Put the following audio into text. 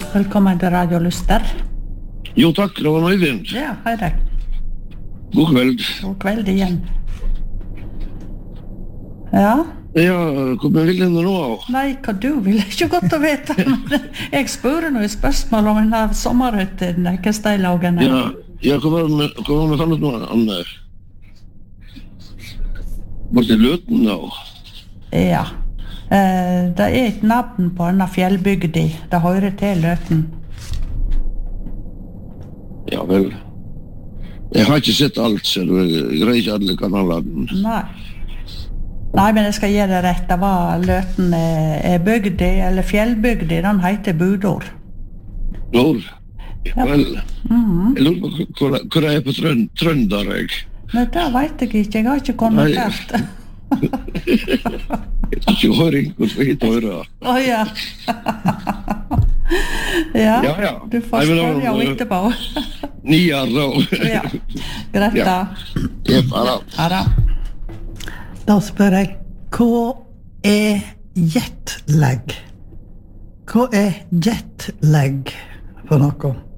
Velkommen til Radio Lyster. Jo takk, det var Øyvind. Ja, hei deg. God kveld. God kveld igjen. Ja? Ja, hva vil du nå av? Nei, hva du vil ikke godt å vite. Jeg spør noe spørsmål om en av sommerhytten, hva steilagene. Ja, hva var det med sammen med Anne? Var det Løten da? Ja. Det et navn på en av fjellbygdi. Det hører til Løten. Ja vel. Jeg har ikke sett alt, så jeg greier ikke alle kanalene. Nei, men jeg skal gi det rett. Det var Løten bygdi, eller fjellbygdi, den heter Budor. Budor? Ja vel. Jeg lurer på hvor det på Trønder, jeg. Nei, det vet jeg ikke. Jeg har ikke kommentert. Jeg tror ikke høring hvor vi hit hører. Ja. Ja, du får spørre jo etterpå. Nier da. Ja, greit da. Ja, da. Da spør jeg, hva jetlag? Hva jetlag for noe?